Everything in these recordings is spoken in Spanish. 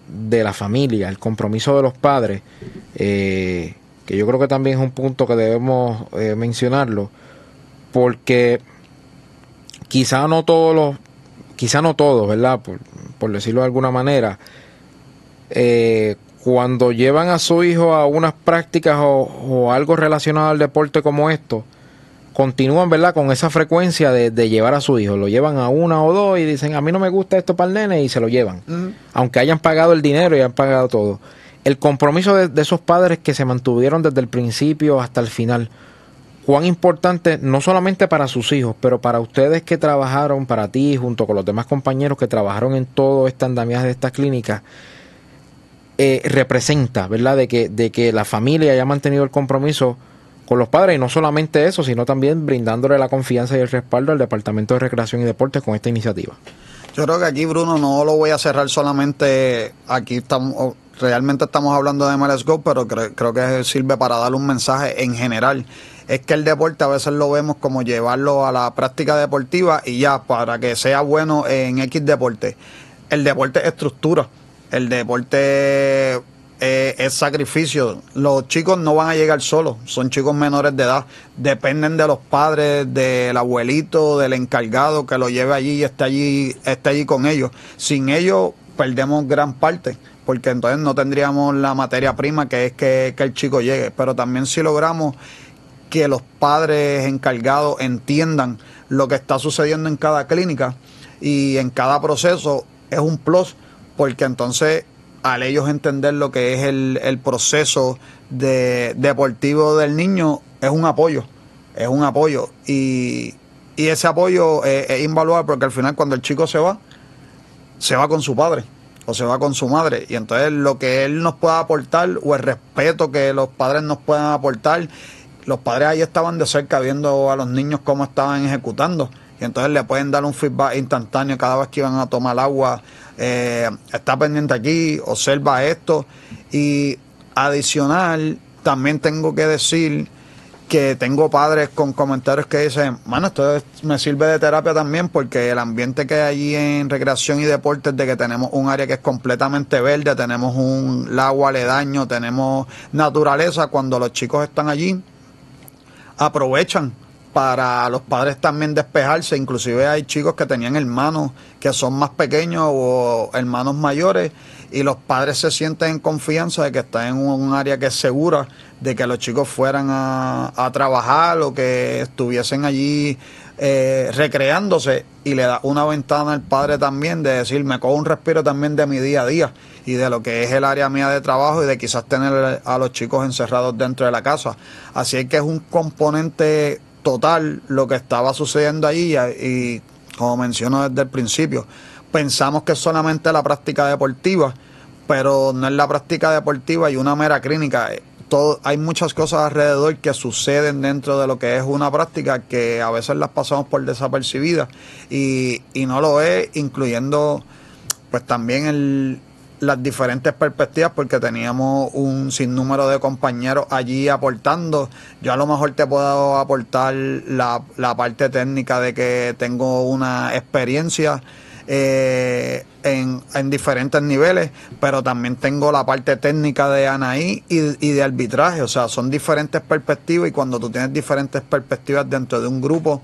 de la familia, el compromiso de los padres, que yo creo que también es un punto que debemos mencionarlo, porque quizá no todos, ¿verdad? Por decirlo de alguna manera, cuando llevan a su hijo a unas prácticas o algo relacionado al deporte como esto, continúan, ¿verdad?, con esa frecuencia de llevar a su hijo. Lo llevan a una o dos y dicen, a mí no me gusta esto para el nene, y se lo llevan. Aunque hayan pagado el dinero y hayan pagado todo. El compromiso de esos padres que se mantuvieron desde el principio hasta el final, cuán importante, no solamente para sus hijos, pero para ustedes que trabajaron, para ti, junto con los demás compañeros que trabajaron en todo este andamiaje de esta clínica, representa, ¿verdad?, de que la familia haya mantenido el compromiso con los padres, y no solamente eso, sino también brindándole la confianza y el respaldo al Departamento de Recreación y Deportes con esta iniciativa. Yo creo que aquí, Bruno, no lo voy a cerrar solamente, aquí realmente estamos hablando de MLS Go, pero creo que sirve para darle un mensaje en general. Es que el deporte a veces lo vemos como llevarlo a la práctica deportiva y ya, para que sea bueno en X deporte. El deporte es estructura, el deporte es sacrificio. Los chicos no van a llegar solos, son chicos menores de edad, dependen de los padres, del abuelito, del encargado que lo lleve allí y esté allí con ellos. Sin ellos perdemos gran parte, porque entonces no tendríamos la materia prima que es que el chico llegue. Pero también si logramos que los padres encargados entiendan lo que está sucediendo en cada clínica y en cada proceso, es un plus, porque entonces al ellos entender lo que es el proceso deportivo del niño, es un apoyo, y ese apoyo es invaluable, porque al final cuando el chico se va con su padre o se va con su madre, y entonces lo que él nos pueda aportar o el respeto que los padres nos puedan aportar, los padres ahí estaban de cerca viendo a los niños cómo estaban ejecutando, y entonces le pueden dar un feedback instantáneo cada vez que iban a tomar agua. Está pendiente aquí, observa esto. Y adicional, también tengo que decir que tengo padres con comentarios que dicen, mano, esto me sirve de terapia también, porque el ambiente que hay allí en recreación y deportes, de que tenemos un área que es completamente verde, tenemos un lago aledaño, tenemos naturaleza, cuando los chicos están allí, aprovechan para los padres también despejarse. Inclusive hay chicos que tenían hermanos que son más pequeños o hermanos mayores, y los padres se sienten en confianza de que están en un área que es segura, de que los chicos fueran a trabajar o que estuviesen allí recreándose, y le da una ventana al padre también de decir, me cojo un respiro también de mi día a día y de lo que es el área mía de trabajo, y de quizás tener a los chicos encerrados dentro de la casa. Así es que es un componente total lo que estaba sucediendo allí, y como menciono desde el principio, pensamos que es solamente la práctica deportiva, pero no es la práctica deportiva y una mera clínica. Hay muchas cosas alrededor que suceden dentro de lo que es una práctica, que a veces las pasamos por desapercibidas, y no lo es, incluyendo pues también las diferentes perspectivas, porque teníamos un sinnúmero de compañeros allí aportando. Yo a lo mejor te puedo aportar la parte técnica de que tengo una experiencia en diferentes niveles, pero también tengo la parte técnica de Anaí y de arbitraje. O sea, son diferentes perspectivas, y cuando tú tienes diferentes perspectivas dentro de un grupo,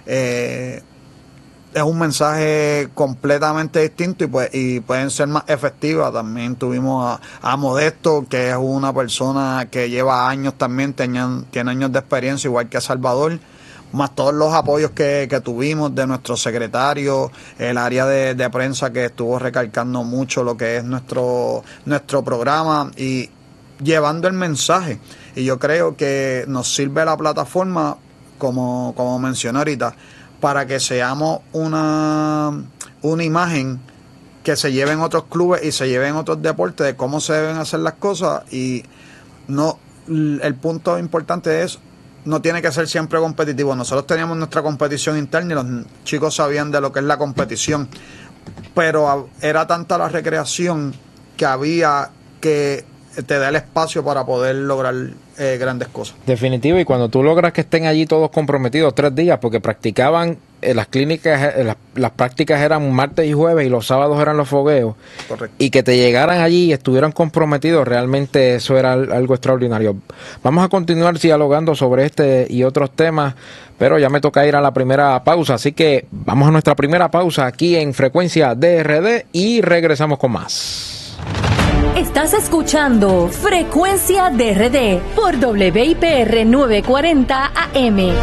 es un mensaje completamente distinto, y pueden ser más efectivas. También tuvimos a Modesto, que es una persona que lleva años también, tiene años de experiencia, igual que Salvador, más todos los apoyos que tuvimos de nuestro secretario, el área de prensa, que estuvo recalcando mucho lo que es nuestro programa y llevando el mensaje. Y yo creo que nos sirve la plataforma, como mencioné ahorita, para que seamos una imagen que se lleve en otros clubes y se lleve en otros deportes, de cómo se deben hacer las cosas. Y no, el punto importante es, no tiene que ser siempre competitivo. Nosotros teníamos nuestra competición interna y los chicos sabían de lo que es la competición, pero era tanta la recreación que había que te da el espacio para poder lograr grandes cosas. Definitivo, y cuando tú logras que estén allí todos comprometidos 3 días, porque practicaban las clínicas, las prácticas eran martes y jueves y los sábados eran los fogueos. Correcto. Y que te llegaran allí y estuvieran comprometidos, realmente eso era algo extraordinario. Vamos a continuar dialogando sobre este y otros temas, pero ya me toca ir a la primera pausa, así que vamos a nuestra primera pausa aquí en Frecuencia DRD y regresamos con más. Estás escuchando Frecuencia DRD por WIPR 940 AM.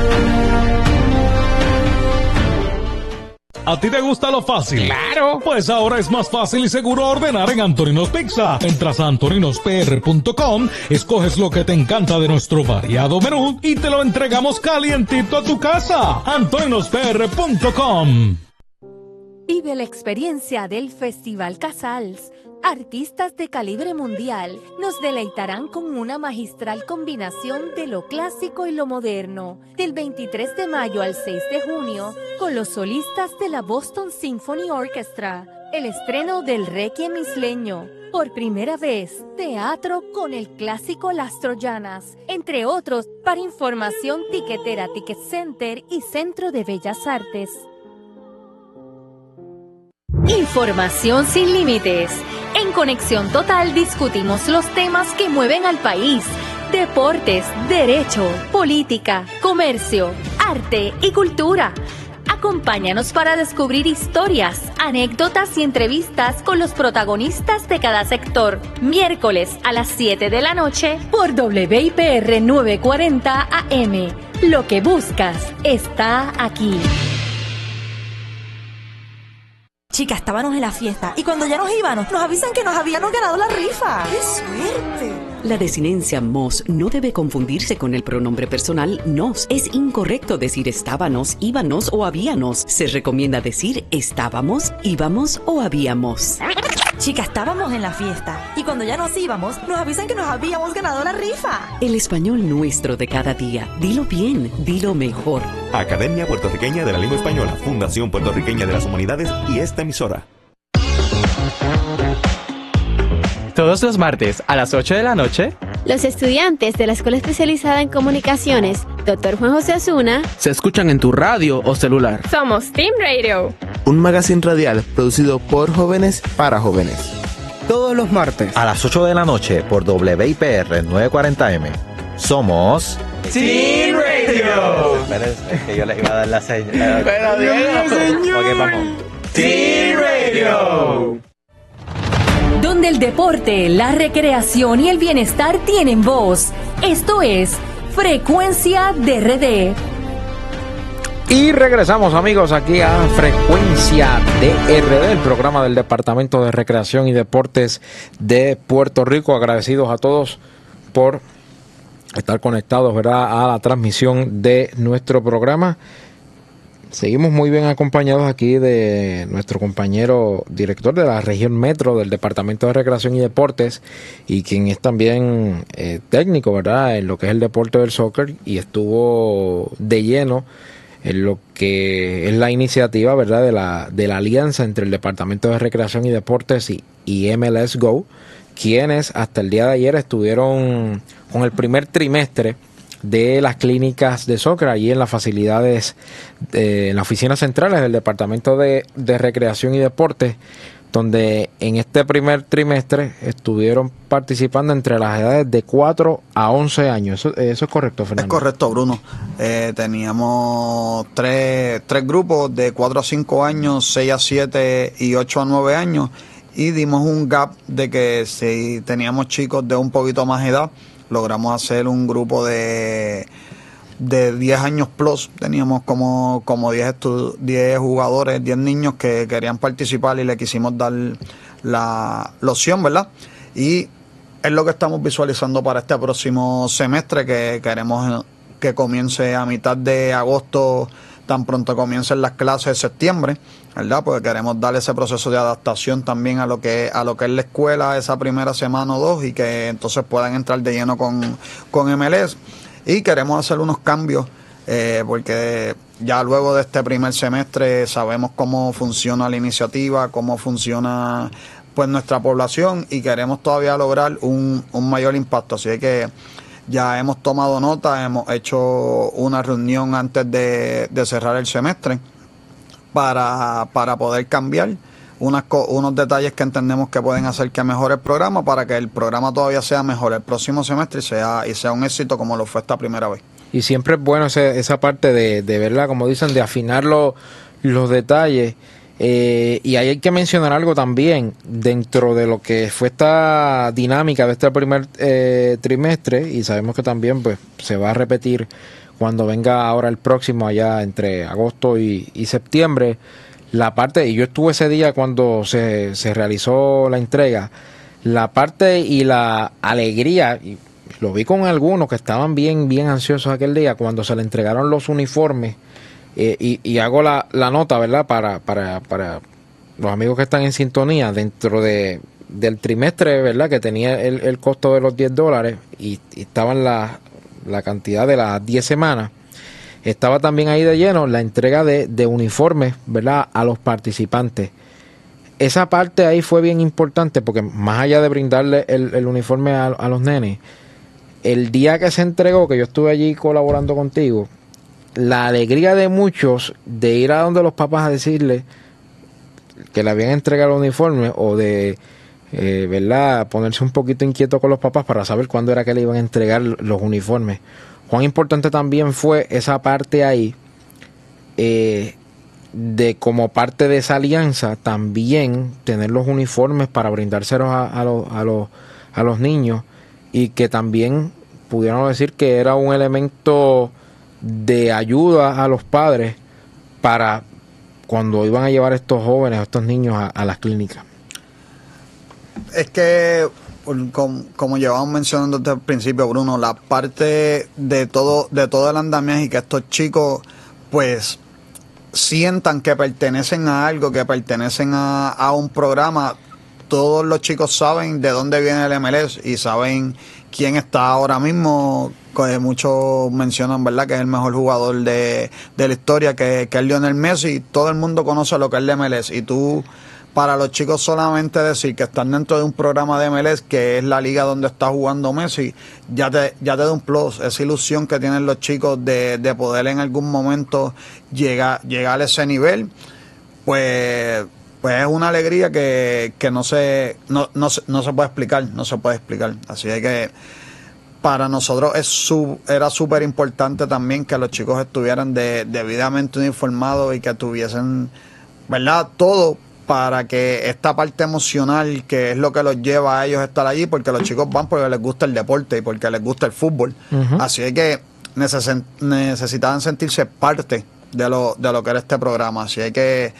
¿A ti te gusta lo fácil? ¡Claro! Pues ahora es más fácil y seguro ordenar en Antorinos Pizza. Entras a antorinospr.com, escoges lo que te encanta de nuestro variado menú y te lo entregamos calientito a tu casa. antorinospr.com. Vive la experiencia del Festival Casals. Artistas de calibre mundial nos deleitarán con una magistral combinación de lo clásico y lo moderno, del 23 de mayo al 6 de junio, con los solistas de la Boston Symphony Orchestra, el estreno del Requiem isleño, por primera vez, teatro con el clásico Las Troyanas, entre otros. Para información, tiquetera Ticket Center y Centro de Bellas Artes. Información sin límites. En Conexión Total discutimos los temas que mueven al país: deportes, derecho, política, comercio, arte y cultura. Acompáñanos para descubrir historias, anécdotas y entrevistas con los protagonistas de cada sector. Miércoles a las 7 de la noche por WIPR 940 AM. Lo que buscas está aquí. Chicas, estábamos en la fiesta y cuando ya nos íbamos, nos avisan que nos habíamos ganado la rifa. ¡Qué suerte! La desinencia mos no debe confundirse con el pronombre personal nos. Es incorrecto decir estábamos, íbamos o habíamos. Se recomienda decir estábamos, íbamos o habíamos. Chicas, estábamos en la fiesta y cuando ya nos íbamos, nos avisan que nos habíamos ganado la rifa. El español nuestro de cada día. Dilo bien, dilo mejor. Academia Puertorriqueña de la Lengua Española, Fundación Puertorriqueña de las Humanidades y esta emisora. Todos los martes a las 8 de la noche, los estudiantes de la Escuela Especializada en Comunicaciones, Dr. Juan José Osuna, se escuchan en tu radio o celular. Somos Team Radio, un magazine radial producido por jóvenes para jóvenes. Todos los martes a las 8 de la noche por WIPR 940M. Somos Team Radio. Espérense, que yo les iba a dar la señal. Pero Dios, ok, vamos. Team Radio. Donde el deporte, la recreación y el bienestar tienen voz. Esto es Frecuencia DRD. Y regresamos, amigos, aquí a Frecuencia DRD, el programa del Departamento de Recreación y Deportes de Puerto Rico. Agradecidos a todos por estar conectados, ¿verdad?, a la transmisión de nuestro programa. Seguimos muy bien acompañados aquí de nuestro compañero director de la región metro del Departamento de Recreación y Deportes y quien es también técnico, ¿verdad?, en lo que es el deporte del soccer, y estuvo de lleno en lo que es la iniciativa, ¿verdad?, de la alianza entre el Departamento de Recreación y Deportes y MLS Go, quienes hasta el día de ayer estuvieron con el primer trimestre de las clínicas de soccer allí en las facilidades, en las oficinas centrales del Departamento de Recreación y Deportes, donde en este primer trimestre estuvieron participando entre las edades de 4 a 11 años. ¿Eso es correcto, Fernando? Es correcto, Bruno. Teníamos tres grupos de 4 a 5 años, 6 a 7 y 8 a 9 años, y dimos un gap de que si teníamos chicos de un poquito más edad, logramos hacer un grupo de 10 años plus. Teníamos como 10 jugadores, 10 niños que querían participar y le quisimos dar la opción, ¿verdad? Y es lo que estamos visualizando para este próximo semestre, que queremos que comience a mitad de agosto, tan pronto comiencen las clases de septiembre, ¿verdad? Porque queremos darle ese proceso de adaptación también a lo que es la escuela esa primera semana o dos, y que entonces puedan entrar de lleno con MLS. Y queremos hacer unos cambios porque ya luego de este primer semestre sabemos cómo funciona la iniciativa, cómo funciona pues nuestra población y queremos todavía lograr un mayor impacto. Así que ya hemos tomado nota, hemos hecho una reunión antes de cerrar el semestre para poder cambiar unos detalles que entendemos que pueden hacer que mejore el programa, para que el programa todavía sea mejor el próximo semestre y sea un éxito como lo fue esta primera vez. Y siempre es bueno esa parte de verdad, como dicen, de afinar los detalles. Y ahí hay que mencionar algo también dentro de lo que fue esta dinámica de este primer trimestre, y sabemos que también pues se va a repetir cuando venga ahora el próximo, allá entre agosto y septiembre, la parte, y yo estuve ese día cuando se realizó la entrega, la parte y la alegría, y lo vi con algunos que estaban bien ansiosos aquel día cuando se le entregaron los uniformes. Y hago la nota, ¿verdad? Para los amigos que están en sintonía, dentro del trimestre, ¿verdad? Que tenía el costo de los $10 y estaban la cantidad de las 10 semanas. Estaba también ahí de lleno la entrega de uniformes, ¿verdad? A los participantes. Esa parte ahí fue bien importante porque más allá de brindarle el uniforme a los nenes, el día que se entregó, que yo estuve allí colaborando contigo, la alegría de muchos de ir a donde los papás a decirle que le habían entregado el uniforme, o de ¿verdad? Ponerse un poquito inquieto con los papás para saber cuándo era que le iban a entregar los uniformes. Cuán importante también fue esa parte ahí, de como parte de esa alianza también tener los uniformes para brindárselos a los niños, y que también pudiéramos decir que era un elemento de ayuda a los padres para cuando iban a llevar a estos jóvenes, a estos niños a las clínicas. Es que, como llevamos mencionando desde el principio, Bruno, la parte de todo el andamiaje, y que estos chicos pues sientan que pertenecen a algo, que pertenecen a un programa. Todos los chicos saben de dónde viene el MLS y saben quién está ahora mismo. Muchos mencionan, ¿verdad?, que es el mejor jugador de la historia, que es Lionel Messi. Todo el mundo conoce lo que es el MLS, y tú, para los chicos, solamente decir que están dentro de un programa de MLS, que es la liga donde está jugando Messi, ya te da un plus. Esa ilusión que tienen los chicos de poder en algún momento llegar a ese nivel, pues es una alegría que no se puede explicar, Así es que para nosotros era súper importante también que los chicos estuvieran debidamente uniformados y que tuviesen, ¿verdad?, todo, para que esta parte emocional, que es lo que los lleva a ellos a estar allí, porque los chicos van porque les gusta el deporte y porque les gusta el fútbol. Uh-huh. Así es que necesitaban sentirse parte de lo que era este programa. Así es que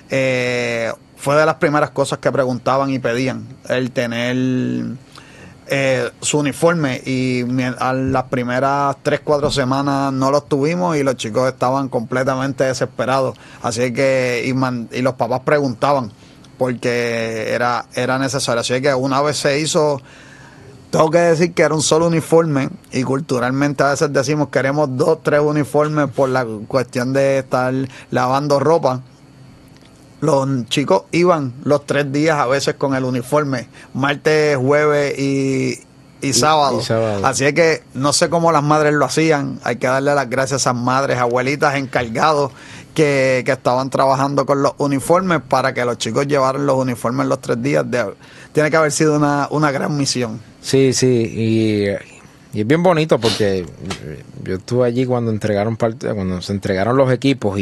fue de las primeras cosas que preguntaban y pedían, el tener su uniforme, y a las primeras 3-4 semanas no los tuvimos y los chicos estaban completamente desesperados. Así que y los papás preguntaban porque era necesario. Así que una vez se hizo, tengo que decir que era un solo uniforme, y culturalmente a veces decimos queremos 2-3 uniformes por la cuestión de estar lavando ropa. Los chicos iban los 3 días a veces con el uniforme, martes, jueves y sábado. Así es que no sé cómo las madres lo hacían. Hay que darle las gracias a esas madres, abuelitas encargados que estaban trabajando con los uniformes para que los chicos llevaran los uniformes los 3 días. Tiene que haber sido una gran misión. Sí, y es bien bonito porque yo estuve allí cuando se entregaron los equipos,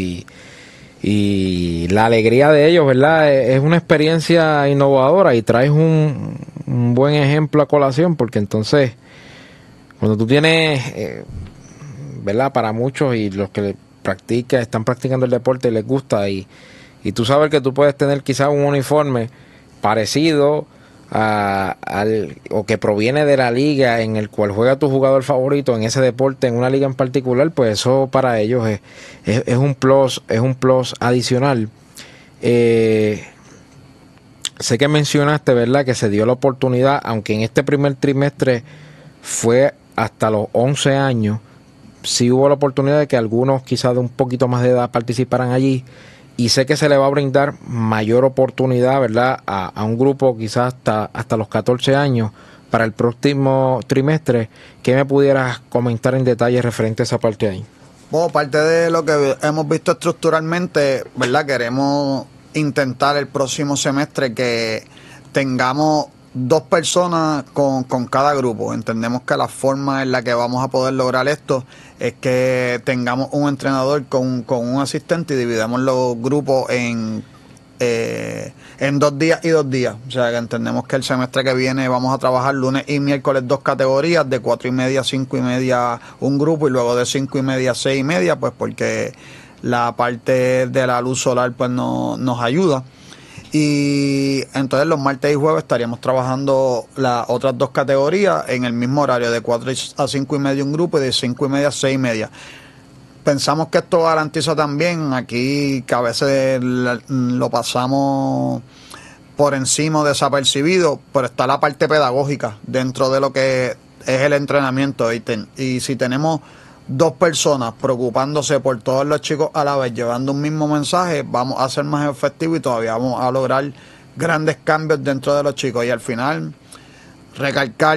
y la alegría de ellos, ¿verdad? Es una experiencia innovadora, y traes un buen ejemplo a colación, porque entonces cuando tú tienes, ¿verdad?, para muchos y los que están practicando el deporte y les gusta, y tú sabes que tú puedes tener quizás un uniforme parecido o que proviene de la liga en el cual juega tu jugador favorito en ese deporte, en una liga en particular, pues eso para ellos es un plus adicional. Sé que mencionaste, ¿verdad?, que se dio la oportunidad, aunque en este primer trimestre fue hasta los 11 años, sí hubo la oportunidad de que algunos quizás de un poquito más de edad participaran allí, y sé que se le va a brindar mayor oportunidad, ¿verdad?, a un grupo quizás hasta los 14 años para el próximo trimestre. ¿Qué me pudieras comentar en detalle referente a esa parte ahí? Bueno, parte de lo que hemos visto estructuralmente, ¿verdad? Queremos intentar el próximo semestre que tengamos 2 personas con cada grupo. Entendemos que la forma en la que vamos a poder lograr esto es que tengamos un entrenador con un asistente y dividamos los grupos en 2 días y 2 días. O sea, que entendemos que el semestre que viene vamos a trabajar lunes y miércoles 2 categorías, de 4:30 a 5:30 un grupo, y luego de 5:30 a 6:30, pues porque la parte de la luz solar pues nos ayuda. Y entonces los martes y jueves estaríamos trabajando las otras 2 categorías en el mismo horario, de 4 a 5:30 un grupo y de 5:30 a 6:30. Pensamos que esto garantiza también, aquí que a veces lo pasamos por encima desapercibido, pero está la parte pedagógica dentro de lo que es el entrenamiento. Y si tenemos 2 personas preocupándose por todos los chicos a la vez, llevando un mismo mensaje, vamos a ser más efectivos y todavía vamos a lograr grandes cambios dentro de los chicos. Y al final, recalcar,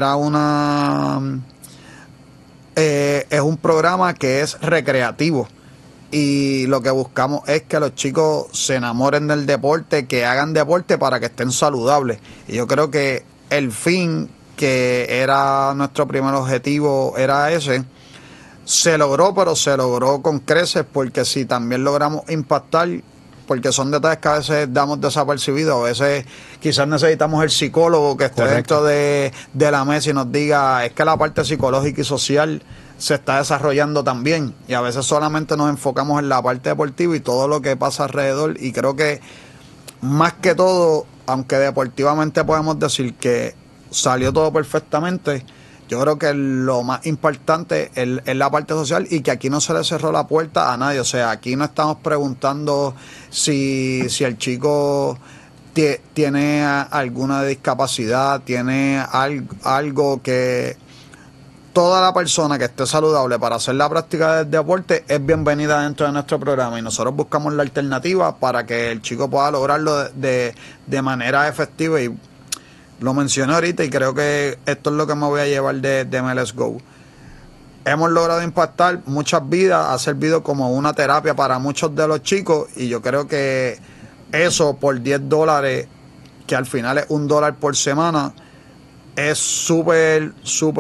es un programa que es recreativo, y lo que buscamos es que los chicos se enamoren del deporte, que hagan deporte para que estén saludables. Y yo creo que el fin, que era nuestro primer objetivo, era ese. Se logró, pero se logró con creces, porque si también logramos impactar, porque son detalles que a veces damos desapercibidos, a veces quizás necesitamos el psicólogo que esté dentro de la mesa y nos diga, es que la parte psicológica y social se está desarrollando también, y a veces solamente nos enfocamos en la parte deportiva y todo lo que pasa alrededor. Y creo que más que todo, aunque deportivamente podemos decir que salió todo perfectamente, yo creo que lo más importante es la parte social, y que aquí no se le cerró la puerta a nadie. O sea, aquí no estamos preguntando si el chico tiene alguna discapacidad, tiene algo que... Toda la persona que esté saludable para hacer la práctica del deporte es bienvenida dentro de nuestro programa, y nosotros buscamos la alternativa para que el chico pueda lograrlo de manera efectiva. Y lo mencioné ahorita, y creo que esto es lo que me voy a llevar de MLS Go. Hemos logrado impactar muchas vidas, ha servido como una terapia para muchos de los chicos, y yo creo que eso por $10, que al final es $1 por semana, es súper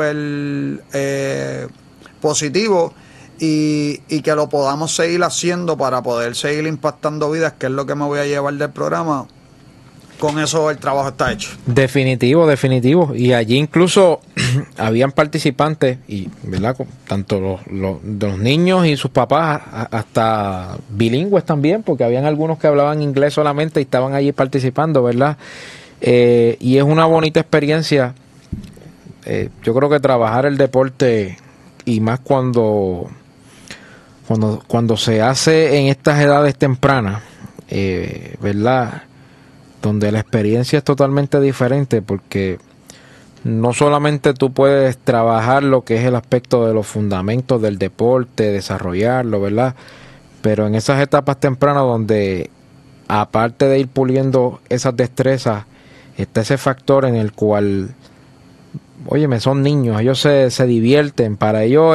positivo, y que lo podamos seguir haciendo para poder seguir impactando vidas, que es lo que me voy a llevar del programa. Con eso el trabajo está hecho. Definitivo. Y allí incluso habían participantes, y verdad, tanto los niños y sus papás, hasta bilingües también, porque habían algunos que hablaban inglés solamente y estaban allí participando, ¿verdad? Y es una bonita experiencia. Yo creo que trabajar el deporte, y más cuando se hace en estas edades tempranas, ¿verdad?, donde la experiencia es totalmente diferente, porque no solamente tú puedes trabajar lo que es el aspecto de los fundamentos del deporte, desarrollarlo, ¿verdad?, pero en esas etapas tempranas donde, aparte de ir puliendo esas destrezas, está ese factor en el cual, óyeme, son niños, ellos se divierten, para ellos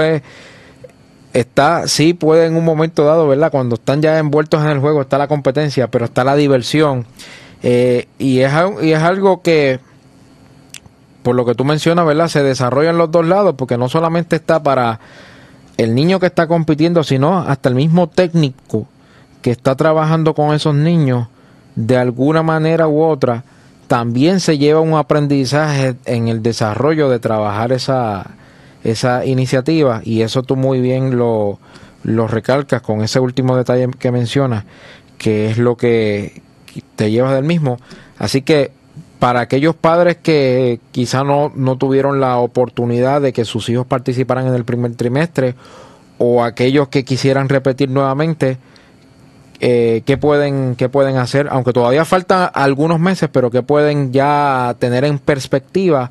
sí puede en un momento dado, ¿verdad?, cuando están ya envueltos en el juego, está la competencia, pero está la diversión. Y es algo que, por lo que tú mencionas, ¿verdad?, se desarrolla en los dos lados, porque no solamente está para el niño que está compitiendo, sino hasta el mismo técnico que está trabajando con esos niños, de alguna manera u otra, también se lleva un aprendizaje en el desarrollo de trabajar esa iniciativa, y eso tú muy bien lo recalcas con ese último detalle que mencionas, que es lo que te llevas del mismo. Así que para aquellos padres que quizá no tuvieron la oportunidad de que sus hijos participaran en el primer trimestre, o aquellos que quisieran repetir nuevamente, ¿qué pueden hacer? Aunque todavía faltan algunos meses, pero que pueden ya tener en perspectiva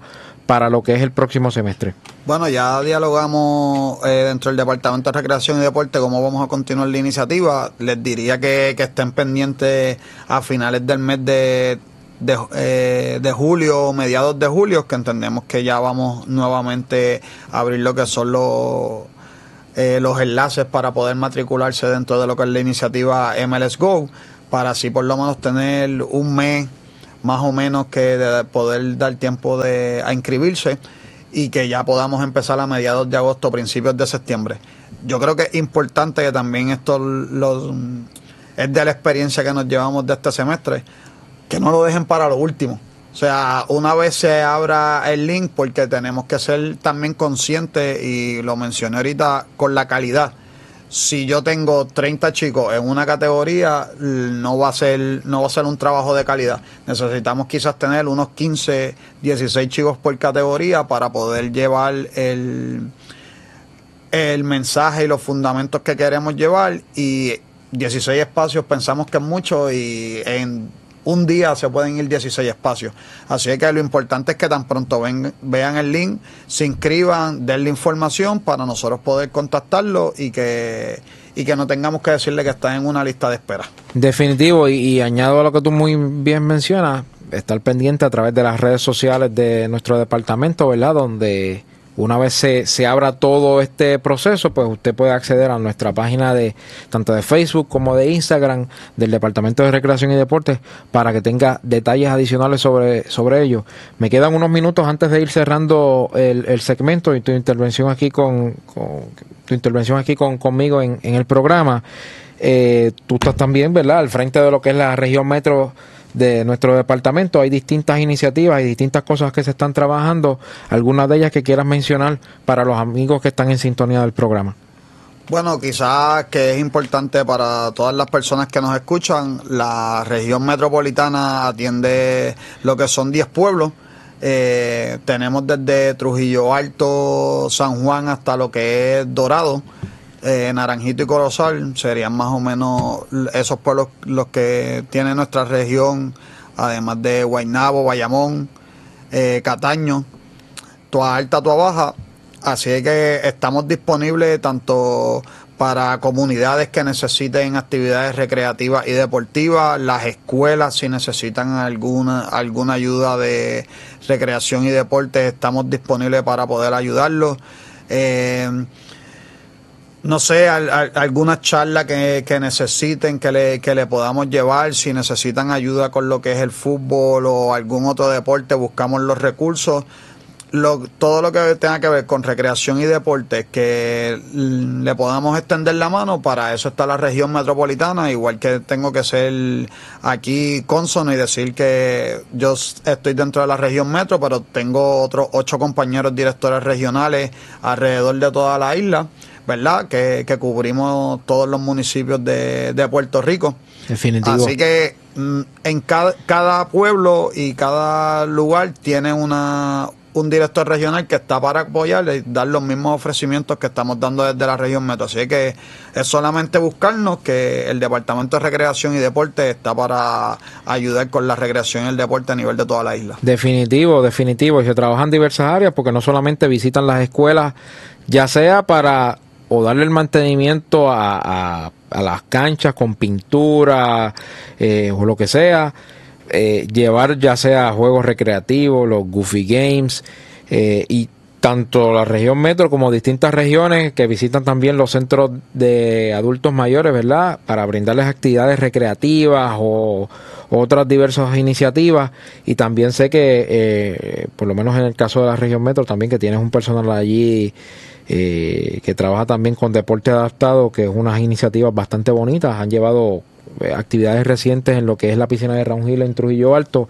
para lo que es el próximo semestre? Bueno, ya dialogamos dentro del Departamento de Recreación y Deporte cómo vamos a continuar la iniciativa. Les diría que estén pendientes a finales del mes de julio, mediados de julio, que entendemos que ya vamos nuevamente a abrir lo que son los enlaces para poder matricularse dentro de lo que es la iniciativa MLS Go, para así por lo menos tener un mes más o menos que de poder dar tiempo a inscribirse y que ya podamos empezar a mediados de agosto, principios de septiembre. Yo creo que es importante que también esto es de la experiencia que nos llevamos de este semestre, que no lo dejen para lo último. O sea, una vez se abra el link, porque tenemos que ser también conscientes, y lo mencioné ahorita, con la calidad. Si yo tengo 30 chicos en una categoría, no va a ser un trabajo de calidad. Necesitamos quizás tener unos 15, 16 chicos por categoría para poder llevar el mensaje y los fundamentos que queremos llevar. Y 16 espacios pensamos que es mucho, y en un día se pueden ir 16 espacios. Así que lo importante es que tan pronto vean el link, se inscriban, den la información para nosotros poder contactarlo y que no tengamos que decirle que están en una lista de espera. Definitivo, y añado a lo que tú muy bien mencionas, estar pendiente a través de las redes sociales de nuestro departamento, ¿verdad? Donde una vez se abra todo este proceso, pues usted puede acceder a nuestra página tanto de Facebook como de Instagram del Departamento de Recreación y Deportes, para que tenga detalles adicionales sobre ello. Me quedan unos minutos antes de ir cerrando el segmento y tu intervención aquí conmigo en el programa. Tú estás también, ¿verdad?, al frente de lo que es la región metro de nuestro departamento. Hay distintas iniciativas y distintas cosas que se están trabajando. Algunas de ellas que quieras mencionar para los amigos que están en sintonía del programa. Bueno, quizás que es importante para todas las personas que nos escuchan, la región metropolitana atiende lo que son 10 pueblos. Tenemos desde Trujillo Alto, San Juan, hasta lo que es Dorado, Naranjito y Corozal. Serían más o menos esos pueblos los que tiene nuestra región, además de Guaynabo, Bayamón, Cataño, Toa Alta, Toa Baja. Así que estamos disponibles tanto para comunidades que necesiten actividades recreativas y deportivas, las escuelas si necesitan alguna ayuda de recreación y deporte, estamos disponibles para poder ayudarlos. No sé, alguna charla que necesiten, que le podamos llevar, si necesitan ayuda con lo que es el fútbol o algún otro deporte, buscamos los recursos. Todo lo que tenga que ver con recreación y deporte, que le podamos extender la mano, para eso está la región metropolitana. Igual que tengo que ser aquí cónsono y decir que yo estoy dentro de la región metro, pero tengo otros 8 compañeros directores regionales alrededor de toda la isla, ¿verdad? Que cubrimos todos los municipios de Puerto Rico. Definitivo. Así que en cada pueblo y cada lugar tiene un director regional que está para apoyar y dar los mismos ofrecimientos que estamos dando desde la región metro. Así que es solamente buscarnos, que el Departamento de Recreación y Deporte está para ayudar con la recreación y el deporte a nivel de toda la isla. Definitivo. Y se trabajan diversas áreas, porque no solamente visitan las escuelas, ya sea para o darle el mantenimiento a las canchas con pintura o lo que sea, llevar ya sea juegos recreativos, los Goofy Games, y tanto la región metro como distintas regiones que visitan también los centros de adultos mayores, ¿verdad?, para brindarles actividades recreativas o otras diversas iniciativas. Y también sé que, por lo menos en el caso de la región metro, también que tienes un personal allí que trabaja también con deporte adaptado, que es unas iniciativas bastante bonitas. Han llevado actividades recientes en lo que es la piscina de Round Hill en Trujillo Alto,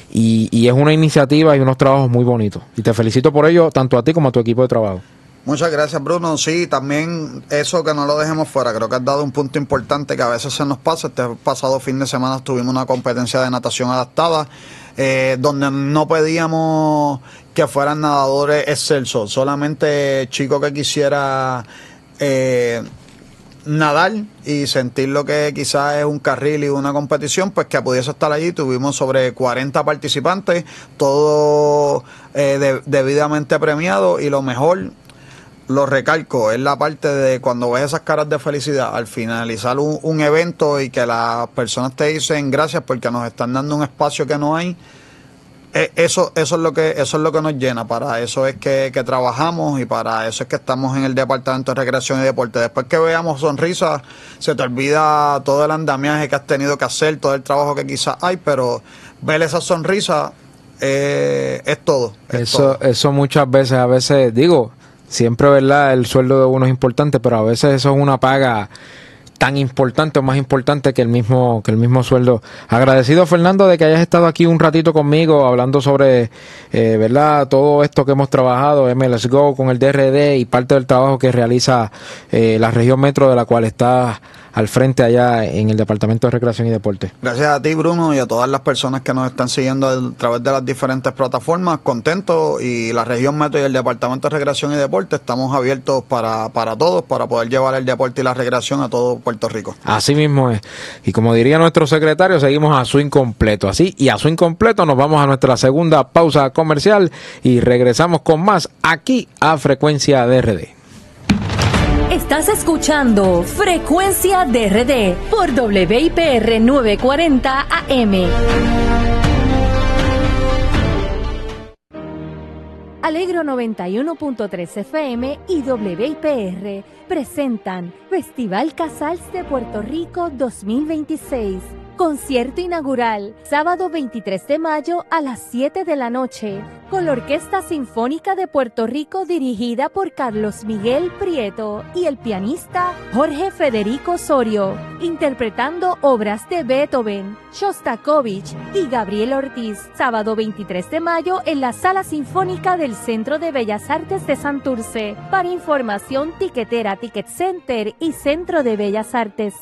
y es una iniciativa y unos trabajos muy bonitos, y te felicito por ello, tanto a ti como a tu equipo de trabajo. Muchas gracias, Bruno. Sí, también eso, que no lo dejemos fuera. Creo que has dado un punto importante que a veces se nos pasa. Este pasado fin de semana tuvimos una competencia de natación adaptada, donde no pedíamos que fueran nadadores excelsos, solamente chicos que quisiera nadar y sentir lo que quizás es un carril y una competición, pues que pudiese estar allí. Tuvimos sobre 40 participantes, todo debidamente premiado, y lo mejor, lo recalco, es la parte de cuando ves esas caras de felicidad al finalizar un evento y que las personas te dicen gracias porque nos están dando un espacio que no hay. Eso es lo que nos llena. Para eso es que trabajamos y para eso es que estamos en el Departamento de Recreación y Deporte. Después que veamos sonrisas, se te olvida todo el andamiaje que has tenido que hacer, todo el trabajo que quizás hay, pero ver esa sonrisa es todo. Eso muchas veces, a veces digo, siempre, ¿verdad? El sueldo de uno es importante, pero a veces eso es una paga tan importante o más importante que el mismo sueldo. Agradecido, Fernando, de que hayas estado aquí un ratito conmigo hablando sobre, ¿verdad? Todo esto que hemos trabajado, MLS Go con el DRD y parte del trabajo que realiza la región metro, de la cual está al frente allá en el Departamento de Recreación y Deporte. Gracias a ti, Bruno, y a todas las personas que nos están siguiendo a través de las diferentes plataformas. Contento, y la región metro y el Departamento de Recreación y Deporte estamos abiertos para todos, para poder llevar el deporte y la recreación a todo Puerto Rico. Así mismo es. Y como diría nuestro secretario, seguimos a swing completo. Así, y a swing completo nos vamos a nuestra segunda pausa comercial y regresamos con más aquí a Frecuencia DRD. Estás escuchando Frecuencia DRD por WIPR 940 AM. Alegro 91.3 FM y WIPR presentan Festival Casals de Puerto Rico 2026. Concierto inaugural, sábado 23 de mayo a las 7 de la noche, con la Orquesta Sinfónica de Puerto Rico dirigida por Carlos Miguel Prieto y el pianista Jorge Federico Osorio, interpretando obras de Beethoven, Shostakovich y Gabriel Ortiz. Sábado 23 de mayo en la Sala Sinfónica del Centro de Bellas Artes de Santurce. Para información, tiquetera, Ticket Center y Centro de Bellas Artes.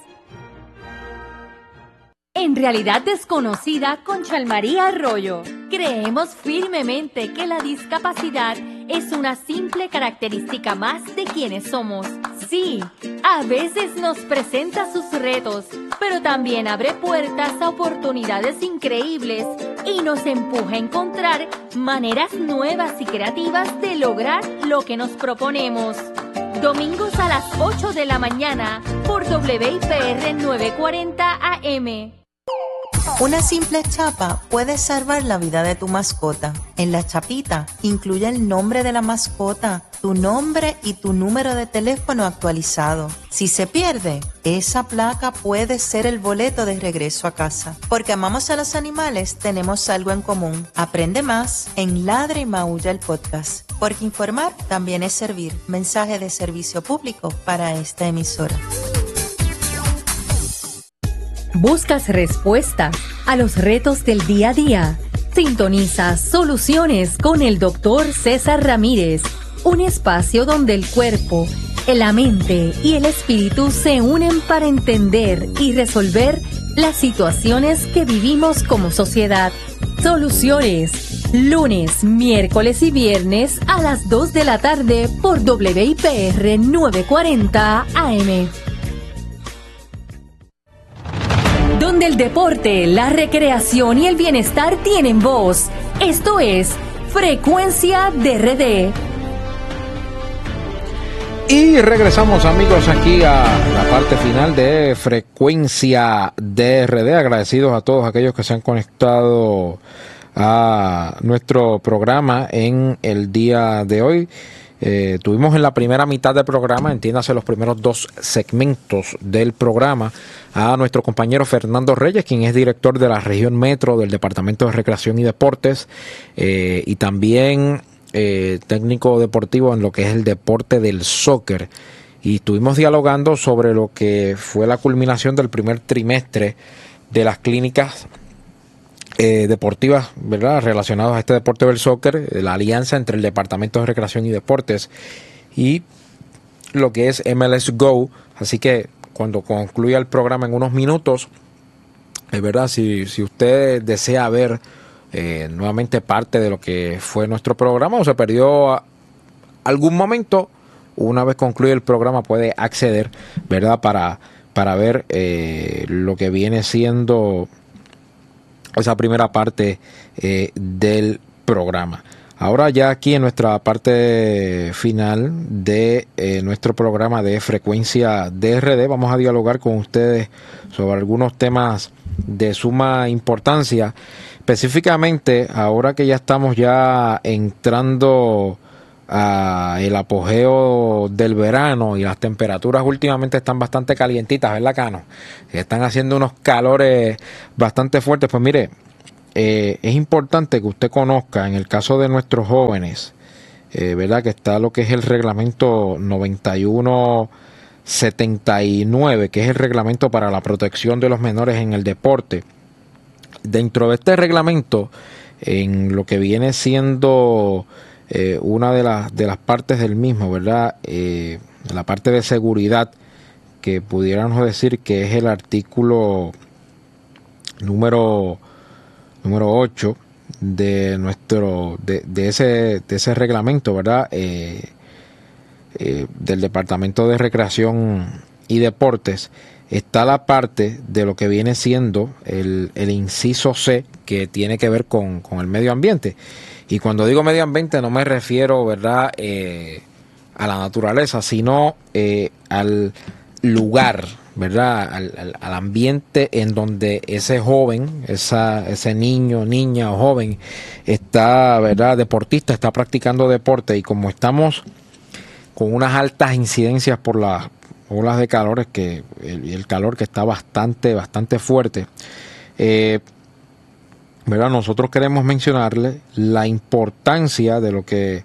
En Realidad Desconocida con Chalmaría Arroyo, creemos firmemente que la discapacidad es una simple característica más de quienes somos. Sí, a veces nos presenta sus retos, pero también abre puertas a oportunidades increíbles y nos empuja a encontrar maneras nuevas y creativas de lograr lo que nos proponemos. Domingos a las 8 de la mañana por WIPR 940 AM. Una simple chapa puede salvar la vida de tu mascota. En la chapita incluye el nombre de la mascota, tu nombre y tu número de teléfono actualizado. Si se pierde, esa placa puede ser el boleto de regreso a casa. Porque amamos a los animales, tenemos algo en común. Aprende más en Ladra y Maulla el podcast. Porque informar también es servir. Mensaje de servicio público para esta emisora. ¿Buscas respuestas a los retos del día a día? Sintoniza Soluciones con el Dr. César Ramírez, un espacio donde el cuerpo, la mente y el espíritu se unen para entender y resolver las situaciones que vivimos como sociedad. Soluciones, lunes, miércoles y viernes a las 2 de la tarde por WIPR 940 AM. Donde el deporte, la recreación y el bienestar tienen voz. Esto es Frecuencia DRD. Y regresamos, amigos, aquí a la parte final de Frecuencia DRD. Agradecidos a todos aquellos que se han conectado a nuestro programa en el día de hoy. Tuvimos en la primera mitad del programa, entiéndase los primeros 2 segmentos del programa, a nuestro compañero Fernando Reyes, quien es director de la región metro del Departamento de Recreación y Deportes, y también técnico deportivo en lo que es el deporte del soccer. Y estuvimos dialogando sobre lo que fue la culminación del primer trimestre de las clínicas deportivas, ¿verdad?, relacionadas a este deporte del soccer, la alianza entre el Departamento de Recreación y Deportes y lo que es MLS Go. Así que cuando concluya el programa en unos minutos, ¿verdad?, si usted desea ver nuevamente parte de lo que fue nuestro programa o se perdió algún momento, una vez concluye el programa puede acceder, ¿verdad? Para ver lo que viene siendo esa primera parte del programa. Ahora ya aquí en nuestra parte final de nuestro programa de Frecuencia DRD vamos a dialogar con ustedes sobre algunos temas de suma importancia, específicamente ahora que ya estamos ya entrando a el apogeo del verano y las temperaturas últimamente están bastante calientitas, ¿verdad, Cano? Están haciendo unos calores bastante fuertes. Pues mire, es importante que usted conozca, en el caso de nuestros jóvenes, ¿verdad? Que está lo que es el reglamento 9179, que es el reglamento para la protección de los menores en el deporte. Dentro de este reglamento, en lo que viene siendo una de las partes del mismo, ¿verdad? La parte de seguridad, que pudiéramos decir que es el artículo número 8 de ese reglamento, ¿verdad? Del Departamento de Recreación y Deportes, está la parte de lo que viene siendo el inciso C, que tiene que ver con el medio ambiente. Y cuando digo medio ambiente no me refiero, ¿verdad?, a la naturaleza, sino al lugar, ¿verdad?, al ambiente en donde ese joven, ese niño, niña o joven está, ¿verdad?, deportista, está practicando deporte. Y como estamos con unas altas incidencias por las olas de calores, que el calor que está bastante fuerte, ¿verdad? Nosotros queremos mencionarle la importancia de lo que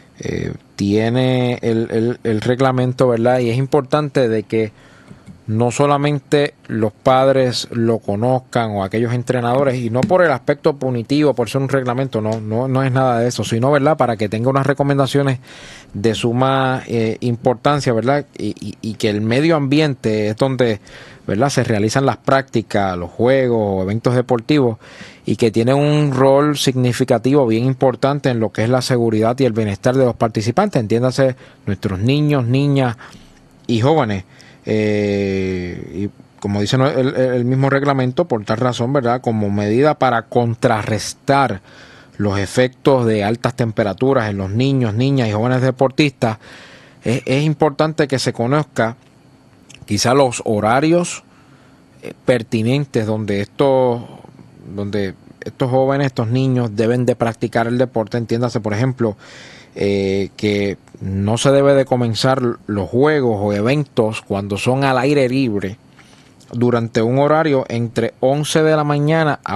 tiene el reglamento, ¿verdad? Y es importante de que no solamente los padres lo conozcan o aquellos entrenadores, y no por el aspecto punitivo, por ser un reglamento, no es nada de eso, sino, ¿verdad?, para que tenga unas recomendaciones de suma importancia, ¿verdad? Y que el medio ambiente es donde, ¿verdad?, se realizan las prácticas, los juegos o eventos deportivos, y que tiene un rol significativo bien importante en lo que es la seguridad y el bienestar de los participantes, entiéndase, nuestros niños, niñas y jóvenes. Y como dice el mismo reglamento, por tal razón, ¿verdad?, como medida para contrarrestar los efectos de altas temperaturas en los niños, niñas y jóvenes deportistas, es importante que se conozca quizá los horarios pertinentes donde estos jóvenes, estos niños deben de practicar el deporte. Entiéndase, por ejemplo, que no se debe de comenzar los juegos o eventos cuando son al aire libre durante un horario entre 11 de la mañana a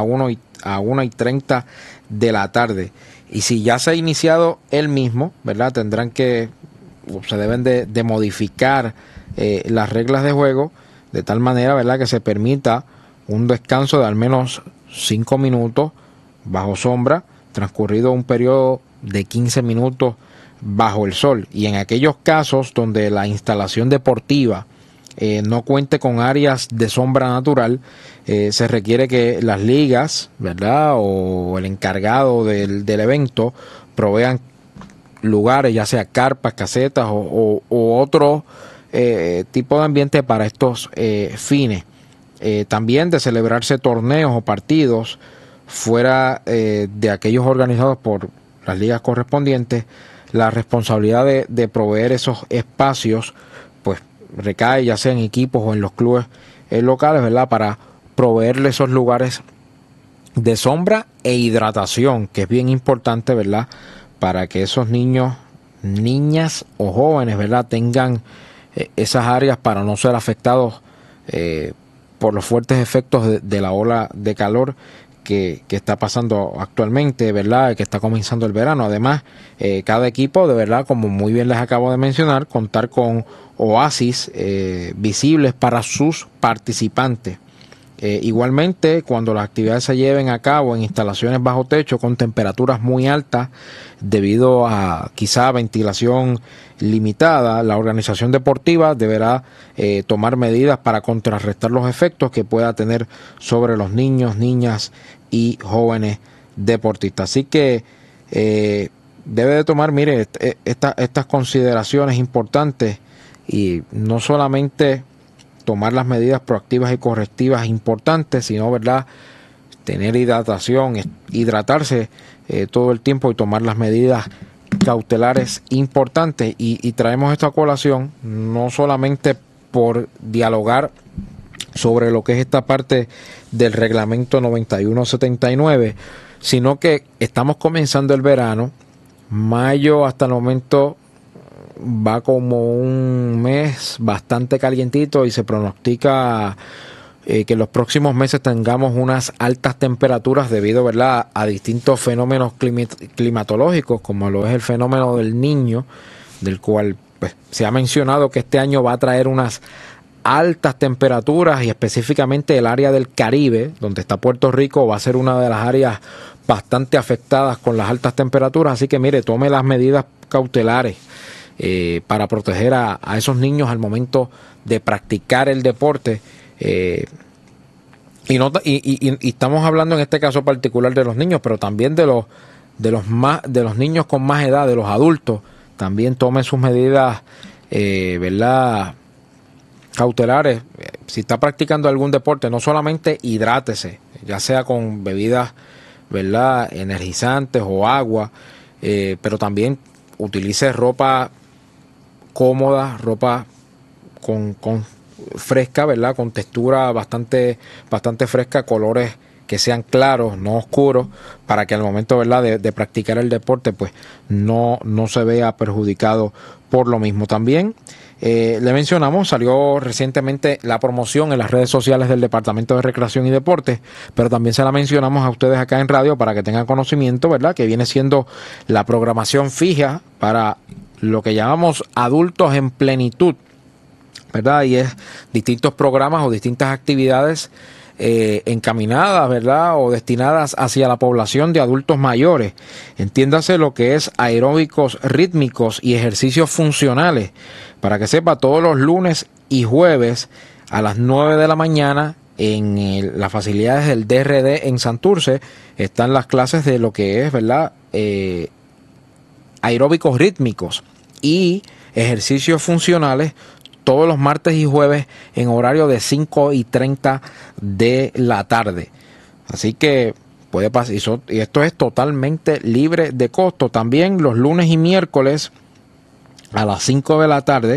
1:30 de la tarde. Y si ya se ha iniciado el mismo, ¿verdad?, tendrán que, se deben de modificar las reglas de juego de tal manera, ¿verdad?, que se permita un descanso de al menos 5 minutos bajo sombra, transcurrido un periodo de 15 minutos bajo el sol. Y en aquellos casos donde la instalación deportiva no cuente con áreas de sombra natural, se requiere que las ligas, ¿verdad?, o el encargado del evento provean lugares, ya sea carpas, casetas o otro tipo de ambiente para estos fines. También de celebrarse torneos o partidos fuera de aquellos organizados por las ligas correspondientes, la responsabilidad de proveer esos espacios pues recae ya sea en equipos o en los clubes locales, ¿verdad?, para proveerle esos lugares de sombra e hidratación, que es bien importante, ¿verdad?, para que esos niños, niñas o jóvenes, ¿verdad?, tengan esas áreas para no ser afectados por los fuertes efectos de la ola de calor que está pasando actualmente, ¿verdad?, que está comenzando el verano. Además, cada equipo, de verdad, como muy bien les acabo de mencionar, contar con oasis visibles para sus participantes. Igualmente, cuando las actividades se lleven a cabo en instalaciones bajo techo con temperaturas muy altas debido a quizá ventilación limitada, la organización deportiva deberá tomar medidas para contrarrestar los efectos que pueda tener sobre los niños, niñas y jóvenes deportistas. Así que debe de tomar, mire, estas consideraciones importantes y no solamente tomar las medidas proactivas y correctivas importantes, sino, ¿verdad?, tener hidratarse todo el tiempo y tomar las medidas cautelares importantes. Y traemos esto a colación no solamente por dialogar sobre lo que es esta parte del reglamento 9179, sino que estamos comenzando el verano. Mayo hasta el momento va como un mes bastante calientito y se pronostica que en los próximos meses tengamos unas altas temperaturas debido, ¿verdad?, a distintos fenómenos climatológicos, como lo es el fenómeno del Niño, del cual pues, se ha mencionado que este año va a traer unas altas temperaturas, y específicamente el área del Caribe, donde está Puerto Rico, va a ser una de las áreas bastante afectadas con las altas temperaturas. Así que mire, tome las medidas cautelares para proteger a esos niños al momento de practicar el deporte. Y estamos hablando en este caso particular de los niños, pero también de los niños con más edad, de los adultos. También tome sus medidas, ¿verdad?, cautelares. Si está practicando algún deporte, no solamente hidrátese, ya sea con bebidas, ¿verdad?, energizantes o agua, pero también utilice ropa cómoda, ropa con fresca, ¿verdad?, con textura bastante fresca, colores que sean claros, no oscuros, para que al momento, ¿verdad?, de practicar el deporte pues no se vea perjudicado por lo mismo. También le mencionamos, salió recientemente la promoción en las redes sociales del Departamento de Recreación y Deportes, pero también se la mencionamos a ustedes acá en radio para que tengan conocimiento, ¿verdad?, que viene siendo la programación fija para lo que llamamos adultos en plenitud, ¿verdad? Y es distintos programas o distintas actividades encaminadas, ¿verdad?, o destinadas hacia la población de adultos mayores. Entiéndase lo que es aeróbicos rítmicos y ejercicios funcionales. Para que sepa, todos los lunes y jueves a las 9 de la mañana en las facilidades del DRD en Santurce están las clases de lo que es, ¿verdad?, aeróbicos rítmicos y ejercicios funcionales todos los martes y jueves en horario de 5:30 de la tarde. Así que puede pasar, y esto es totalmente libre de costo. También los lunes y miércoles a las 5 de la tarde,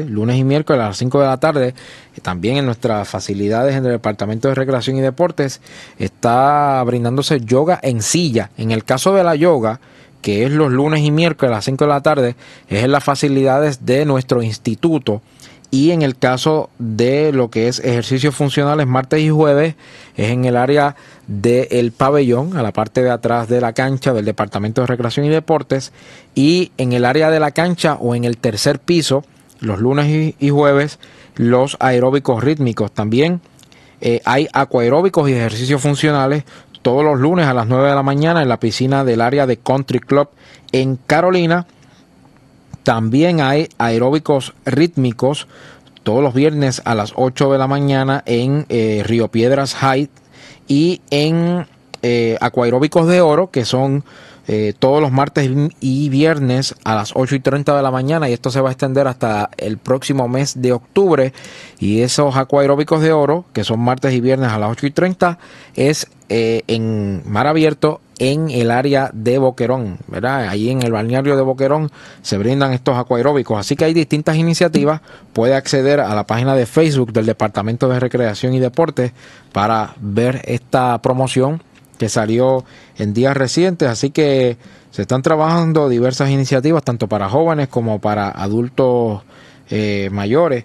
también en nuestras facilidades en el Departamento de Recreación y Deportes está brindándose yoga en silla. En el caso de la yoga, que es los lunes y miércoles a las 5 de la tarde, es en las facilidades de nuestro instituto. Y en el caso de lo que es ejercicios funcionales martes y jueves, es en el área del pabellón, a la parte de atrás de la cancha del Departamento de Recreación y Deportes. Y en el área de la cancha o en el tercer piso, los lunes y jueves, los aeróbicos rítmicos. También hay acuaeróbicos y ejercicios funcionales todos los lunes a las 9 de la mañana en la piscina del área de Country Club en Carolina. También hay aeróbicos rítmicos todos los viernes a las 8 de la mañana en Río Piedras High, y en acuaeróbicos de oro, que son todos los martes y viernes a las 8:30 de la mañana, y esto se va a extender hasta el próximo mes de octubre. Y esos acuaeróbicos de oro, que son martes y viernes a las 8:30, es en mar abierto en el área de Boquerón, ¿verdad? Ahí en el balneario de Boquerón se brindan estos acuaeróbicos. Así que hay distintas iniciativas. Puede acceder a la página de Facebook del Departamento de Recreación y Deportes para ver esta promoción que salió en días recientes. Así que se están trabajando diversas iniciativas, tanto para jóvenes como para adultos mayores.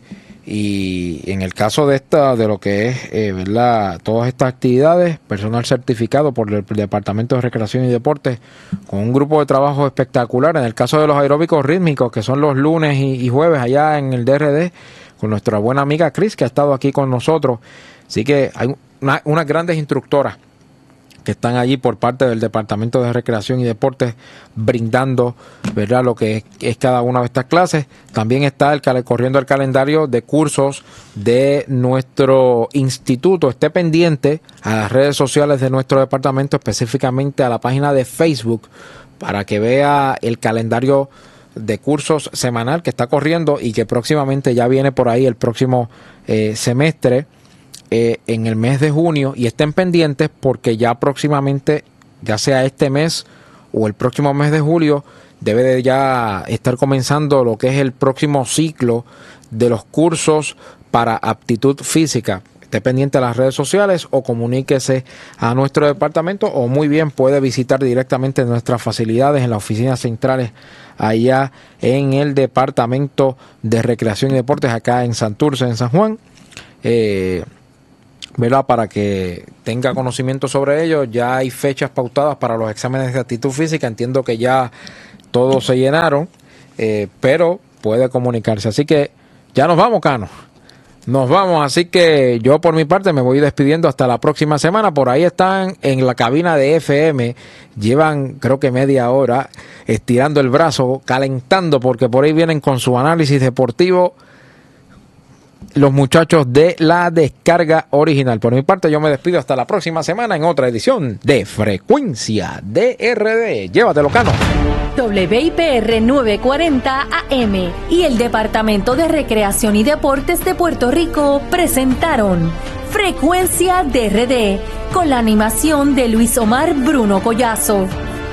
Y en el caso de lo que es, ¿verdad?, todas estas actividades, personal certificado por el Departamento de Recreación y Deportes, con un grupo de trabajo espectacular. En el caso de los aeróbicos rítmicos, que son los lunes y jueves allá en el DRD, con nuestra buena amiga Cris, que ha estado aquí con nosotros. Así que hay unas grandes instructoras que están allí por parte del Departamento de Recreación y Deportes brindando, ¿verdad?, lo que es cada una de estas clases. También está corriendo el calendario de cursos de nuestro instituto. Esté pendiente a las redes sociales de nuestro departamento, específicamente a la página de Facebook, para que vea el calendario de cursos semanal que está corriendo y que próximamente ya viene por ahí el próximo semestre en el mes de junio, y estén pendientes porque ya próximamente, ya sea este mes o el próximo mes de julio, debe de ya estar comenzando lo que es el próximo ciclo de los cursos para aptitud física. Esté pendiente de las redes sociales o comuníquese a nuestro departamento, o muy bien puede visitar directamente nuestras facilidades en las oficinas centrales allá en el Departamento de Recreación y Deportes acá en Santurce, en San Juan, ¿verdad? Para que tenga conocimiento sobre ello. Ya hay fechas pautadas para los exámenes de aptitud física. Entiendo que ya todos se llenaron, pero puede comunicarse. Así que ya nos vamos, Cano. Nos vamos, así que yo por mi parte me voy despidiendo hasta la próxima semana. Por ahí están en la cabina de FM, llevan creo que media hora estirando el brazo, calentando, porque por ahí vienen con su análisis deportivo los muchachos de La Descarga Original. Por mi parte yo me despido hasta la próxima semana en otra edición de Frecuencia DRD. Llévatelo, Cano. WIPR 940 AM y el Departamento de Recreación y Deportes de Puerto Rico presentaron Frecuencia DRD con la animación de Luis Omar Bruno Collazo.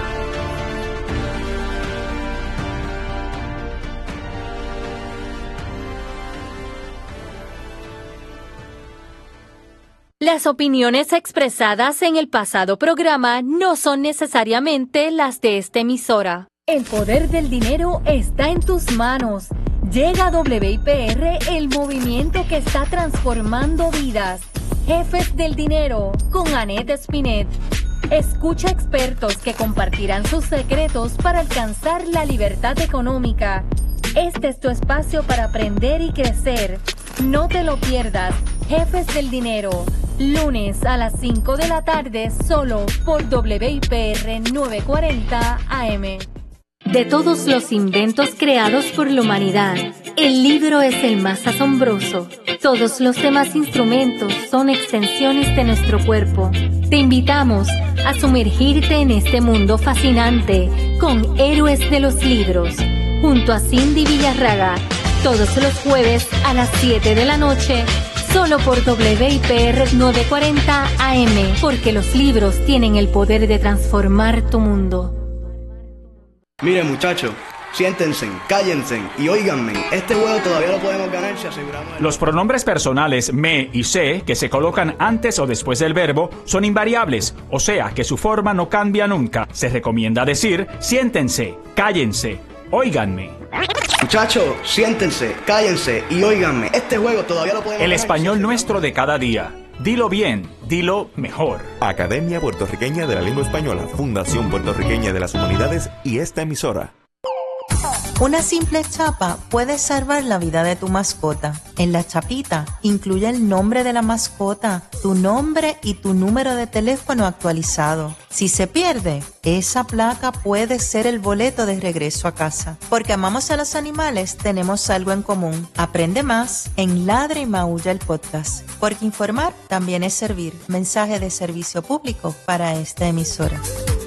Las opiniones expresadas en el pasado programa no son necesariamente las de esta emisora. El poder del dinero está en tus manos. Llega a WIPR el movimiento que está transformando vidas. Jefes del Dinero con Annette Spinet. Escucha expertos que compartirán sus secretos para alcanzar la libertad económica. Este es tu espacio para aprender y crecer. No te lo pierdas. Jefes del Dinero, lunes a las 5 de la tarde, solo por WIPR 940 AM. De todos los inventos creados por la humanidad, el libro es el más asombroso. Todos los demás instrumentos son extensiones de nuestro cuerpo. Te invitamos a sumergirte en este mundo fascinante con Héroes de los Libros, junto a Cindy Villarraga, todos los jueves a las 7 de la noche, solo por WIPR 940 AM, porque los libros tienen el poder de transformar tu mundo. Miren, muchachos, siéntense, cállense y óiganme. Este juego todavía lo podemos ganar si aseguramos... Los pronombres personales me y se, que se colocan antes o después del verbo, son invariables, o sea que su forma no cambia nunca. Se recomienda decir siéntense, cállense, óiganme. Muchachos, siéntense, cállense y óiganme. Este juego todavía lo podemos El ganar español si nuestro de cada día. Dilo bien, dilo mejor. Academia Puertorriqueña de la Lengua Española, Fundación Puertorriqueña de las Humanidades y esta emisora. Una simple chapa puede salvar la vida de tu mascota. En la chapita incluye el nombre de la mascota, tu nombre y tu número de teléfono actualizado. Si se pierde, esa placa puede ser el boleto de regreso a casa. Porque amamos a los animales, tenemos algo en común. Aprende más en Ladra y Maulla el podcast. Porque informar también es servir. Mensaje de servicio público para esta emisora.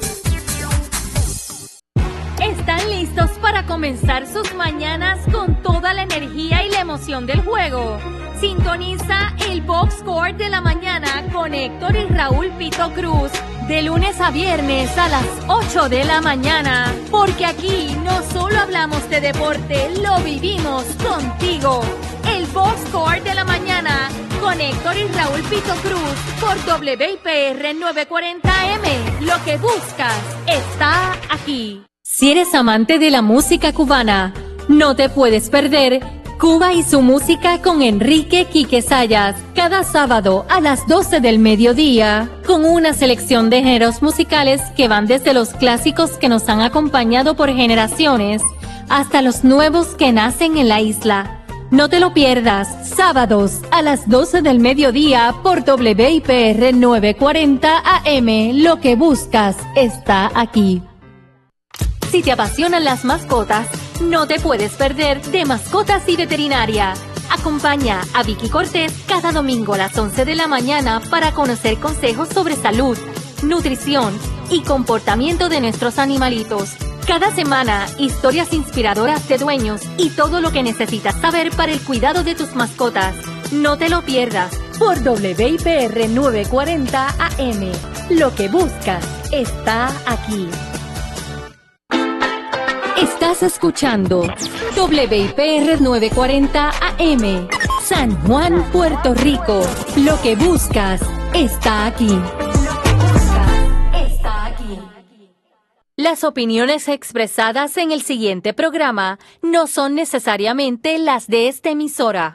¿Están listos para comenzar sus mañanas con toda la energía y la emoción del juego? Sintoniza el Box Score de la mañana con Héctor y Raúl Pito Cruz de lunes a viernes a las 8 de la mañana. Porque aquí no solo hablamos de deporte, lo vivimos contigo. El Box Score de la mañana con Héctor y Raúl Pito Cruz por WIPR 940M. Lo que buscas está aquí. Si eres amante de la música cubana, no te puedes perder Cuba y su música con Enrique Quique Sayas, cada sábado a las 12 del mediodía, con una selección de géneros musicales que van desde los clásicos que nos han acompañado por generaciones hasta los nuevos que nacen en la isla. No te lo pierdas, sábados a las 12 del mediodía por WIPR 940 AM. Lo que buscas está aquí. Si te apasionan las mascotas, no te puedes perder de Mascotas y Veterinaria. Acompaña a Vicky Cortés cada domingo a las 11 de la mañana para conocer consejos sobre salud, nutrición, y comportamiento de nuestros animalitos. Cada semana, historias inspiradoras de dueños y todo lo que necesitas saber para el cuidado de tus mascotas. No te lo pierdas por WIPR 940 AM. Lo que buscas está aquí. Estás escuchando WIPR 940 AM, San Juan, Puerto Rico. Lo que buscas está aquí. Las opiniones expresadas en el siguiente programa no son necesariamente las de esta emisora.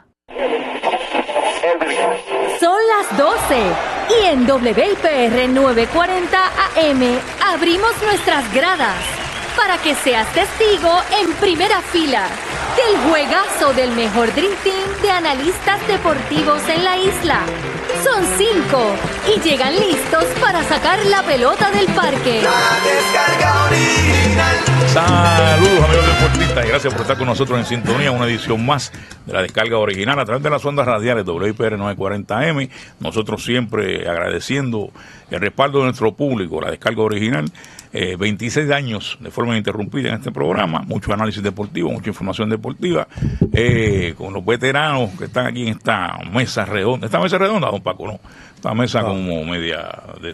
Son las 12 y en WIPR 940 AM abrimos nuestras gradas para que seas testigo en primera fila del juegazo del mejor Dream Team de analistas deportivos en la isla. Son 5 y llegan listos para sacar la pelota del parque. La descarga original. Saludos amigos deportistas y gracias por estar con nosotros en sintonía. Una edición más de la descarga original a través de las ondas radiales WIPR 940M. Nosotros siempre agradeciendo el respaldo de nuestro público, la descarga original. 26 años de forma ininterrumpida en este programa, mucho análisis deportivo, mucha información deportiva, con los veteranos que están aquí en esta mesa redonda. ¿Esta mesa redonda, don Paco? No, esta mesa como media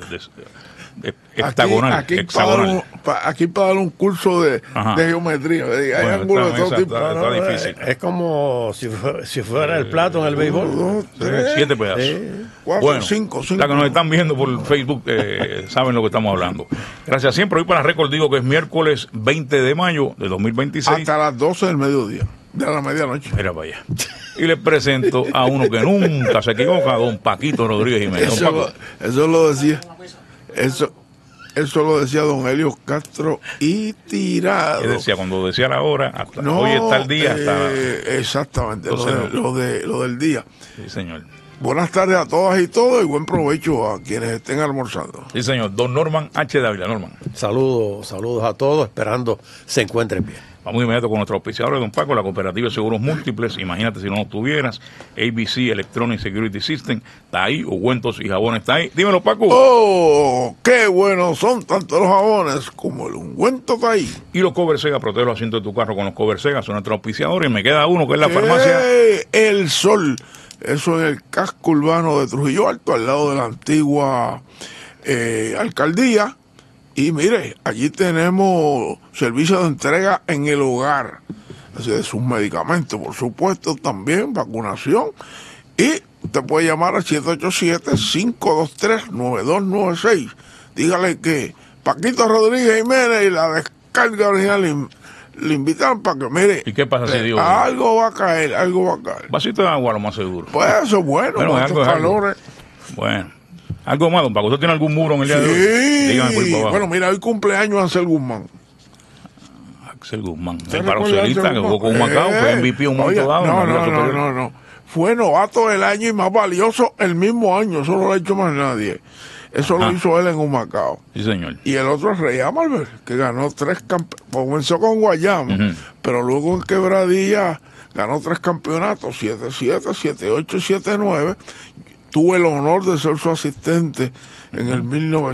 hexagonal. Aquí para dar un curso de geometría. Hay ángulos de todo tipo. Está difícil. Es como si fuera el plato en el béisbol. 7 pedazos. 4, 5. La que nos están viendo por Facebook saben lo que estamos hablando. Gracias siempre. Hoy para récord digo que es miércoles 20 de mayo de 2026. Hasta las 12 del mediodía, de la medianoche. Mira para allá. Y les presento a uno que nunca se equivoca, don Paquito Rodríguez Jiménez. Eso lo decía. Eso lo decía don Helio Castro y Tirado. ¿Qué decía? Cuando decía la hora, hasta hoy está el día. Exactamente, lo del día. Sí, señor. Buenas tardes a todas y todos y buen provecho a quienes estén almorzando. Sí, señor. Don Norman H. Dávila. Norman. Saludos a todos, esperando se encuentren bien. Vamos inmediato con nuestro auspiciador, don Paco, la Cooperativa de Seguros Múltiples. Imagínate si no lo tuvieras. ABC Electronic Security System está ahí. Ungüentos y jabones está ahí. Dímelo, Paco. ¡Oh! ¡Qué buenos son tanto los jabones como el ungüento está ahí! Y los Cover Sega, protege los asientos de tu carro con los Cover Sega. Son nuestros auspiciadores. Y me queda uno que es la farmacia El Sol. Eso en el casco urbano de Trujillo Alto, al lado de la antigua alcaldía. Y mire, allí tenemos servicio de entrega en el hogar, así de sus medicamentos, por supuesto, también vacunación. Y usted puede llamar al 787-523-9296. Dígale que Paquito Rodríguez Jiménez y la descarga original le invitan para que mire. ¿Y qué pasa si digo? Algo va a caer. Vasito de agua, lo más seguro. Pues eso es bueno, con estos calores. Bueno. Algo más, don Paco. ¿Usted tiene algún muro en el día de hoy? Dígame por abajo. Bueno, mira, hoy cumpleaños Axel Guzmán. Axel Guzmán. El parocelista que jugó con Macao, fue MVP un momento dado. No. Fue novato del año y más valioso el mismo año. Eso no lo ha hecho más nadie. Eso lo hizo él en Humacao. Sí, señor. Y el otro es Rey Amalver, que ganó 3 campeonatos. Comenzó con Guayama, pero luego en Quebradilla ganó 3 campeonatos, 7-7, 7-8 y 7-9. Tuve el honor de ser su asistente en el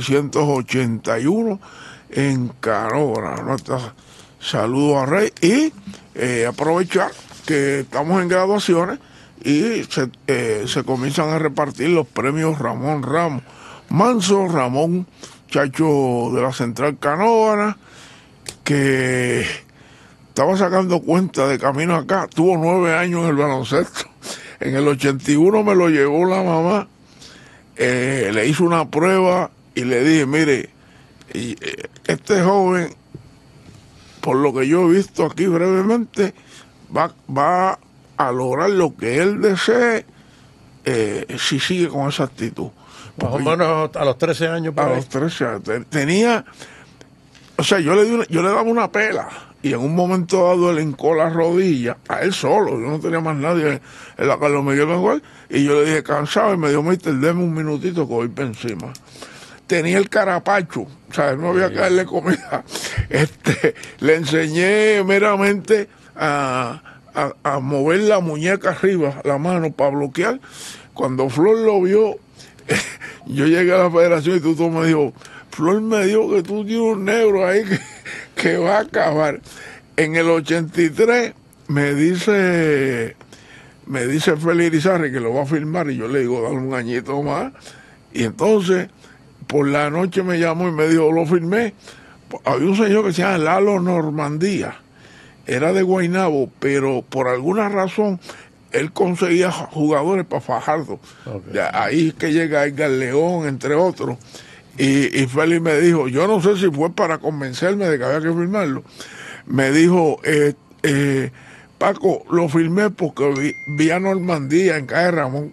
1981 en Canóvana. Saludo a Rey y aprovechar que estamos en graduaciones y se comienzan a repartir los premios Ramón Ramos. Manso Ramón, muchacho de la Central Canóvana, que estaba sacando cuenta de camino acá, tuvo 9 años en el baloncesto. En el 81 me lo llevó la mamá, le hizo una prueba y le dije, mire, este joven, por lo que yo he visto aquí brevemente, va a lograr lo que él desee si sigue con esa actitud. Más o menos a los 13 años. A los 13 años. Tenía, o sea, yo le daba una pela. Y en un momento dado él hincó la rodilla, a él solo, yo no tenía más nadie en la Carlos Miguel Benguel, y yo le dije, cansado, y me dijo, mister, deme un minutito que voy para encima. Tenía el carapacho, o sea, no había que darle comida. Le enseñé meramente a mover la muñeca arriba, la mano, para bloquear. Cuando Flor lo vio, yo llegué a la federación y Tuto me dijo, Flor me dijo que tú tienes un negro ahí que va a acabar. En el 83 me dice Félix Irizarry que lo va a firmar y yo le digo, dale un añito más. Y entonces, por la noche me llamó y me dijo, lo firmé. Había un señor que se llama Lalo Normandía, era de Guaynabo, pero por alguna razón él conseguía jugadores para Fajardo. Okay. Ahí es que llega Edgar León, entre otros. Y Félix me dijo, yo no sé si fue para convencerme de que había que firmarlo. Me dijo, Paco, lo firmé porque vi a Normandía en Calle Ramón.